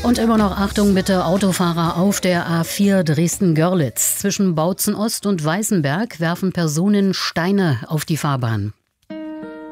Und immer noch Achtung bitte, Autofahrer auf der A4 Dresden-Görlitz. Zwischen Bautzen Ost und Weißenberg werfen Personen Steine auf die Fahrbahn.